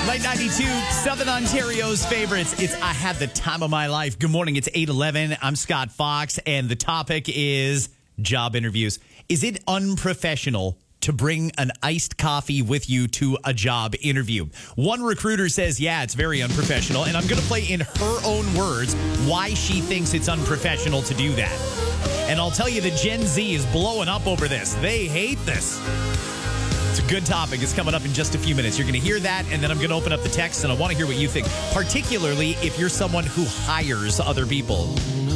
Light 92, Southern Ontario's favorites. It's I Had the Time of My Life. Good morning. It's 8:11. I'm Scott Fox, and the topic is job interviews. Is it unprofessional to bring an iced coffee with you to a job interview? One recruiter says, yeah, it's very unprofessional, and I'm going to play in her own words why she thinks it's unprofessional to do that. And I'll tell you, the Gen Z is blowing up over this. They hate this. It's a good topic. It's coming up in just a few minutes. You're going to hear that, and then I'm going to open up the text, and I want to hear what you think, particularly if you're someone who hires other people.